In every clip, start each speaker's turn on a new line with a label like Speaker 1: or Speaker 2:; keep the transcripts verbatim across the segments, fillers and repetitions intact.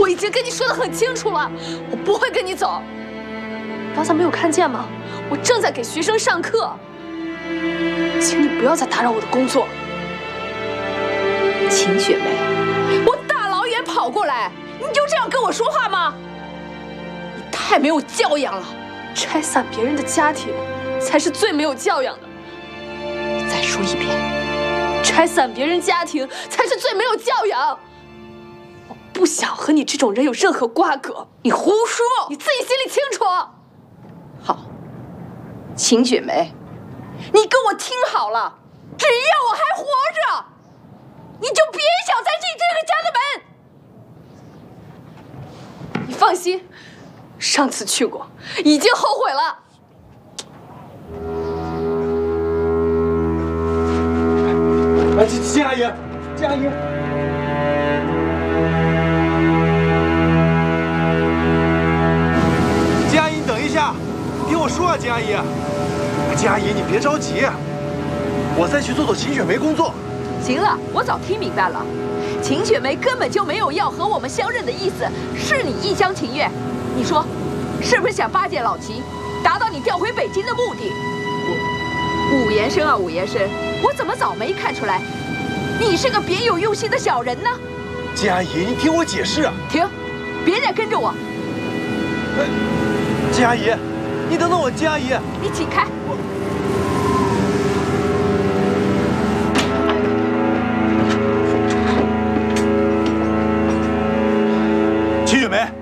Speaker 1: 我已经跟你说得很清楚了，我不会跟你走。刚才没有看见吗？我正在给学生上课，请你不要再打扰我的工作。
Speaker 2: 秦雪梅，我大老远跑过来，你就这样跟我说话吗？你太没有教养了！
Speaker 1: 拆散别人的家庭，才是最没有教养的。
Speaker 2: 你再说一遍，
Speaker 1: 拆散别人家庭才是最没有教养。我不想和你这种人有任何瓜葛。
Speaker 2: 你胡说！
Speaker 1: 你自己心里清楚。
Speaker 2: 好，秦雪梅，你跟我听好了，只要我还活着，你就别想再进这个家的门。
Speaker 1: 你放心，上次去过，已经后悔了。
Speaker 3: 哎，金阿姨，金阿姨，金阿姨，你等一下，你听我说啊，金阿姨，金阿姨，你别着急，我再去做做秦雪梅工作。
Speaker 2: 行了，我早听明白了，秦雪梅根本就没有要和我们相认的意思，是你一厢情愿。你说，是不是想巴结老齐，达到你调回北京的目的？武延生啊，武延生，我怎么早没看出来，你是个别有用心的小人呢？
Speaker 3: 金阿姨，你听我解释啊！
Speaker 2: 停，别再跟着我。
Speaker 3: 呃，金阿姨，你等等我，金阿姨。
Speaker 2: 你请开。
Speaker 3: 秦雪梅，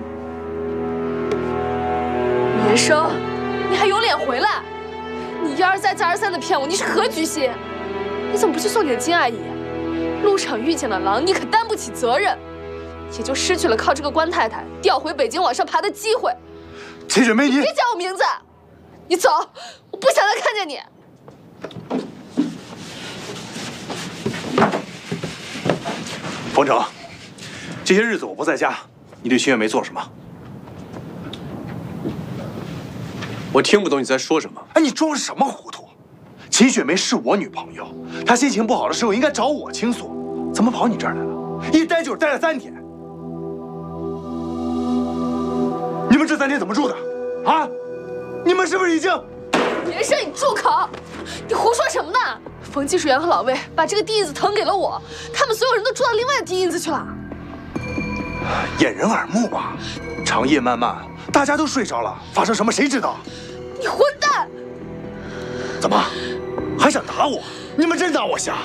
Speaker 1: 延生，你还有脸回来？你一而再再而三的骗我，你是何居心？你怎么不去送给金阿姨？路上遇见了狼，你可担不起责任，也就失去了靠这个官太太调回北京往上爬的机会。
Speaker 3: 秦雪梅，你
Speaker 1: 别叫我名字，你走，我不想再看见你。
Speaker 3: 冯成，这些日子我不在家，你对秦雪梅做什么？
Speaker 4: 我听不懂你在说什么。
Speaker 3: 哎，你装什么糊涂？秦雪梅是我女朋友，她心情不好的时候应该找我倾诉，怎么跑你这儿来了？一待就是待了三天。你们这三天怎么住的？啊？你们是不是已经……
Speaker 1: 延生，你住口！你胡说什么呢？冯技术员和老魏把这个地印子腾给了我，他们所有人都住到另外的地印子去了。
Speaker 3: 掩人耳目吧。长夜漫漫，大家都睡着了，发生什么谁知道？
Speaker 1: 你混蛋！
Speaker 3: 怎么，还想打我？你们真当我瞎？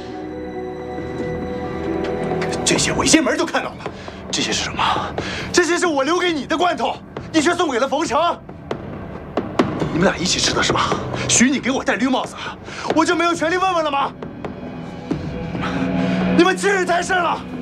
Speaker 3: 这些我一进门就看到了。这些是什么？这些是我留给你的罐头，你却送给了冯成。你们俩一起吃的是吧？许你给我戴绿帽子，我就没有权利问问了吗？你们欺人太甚了！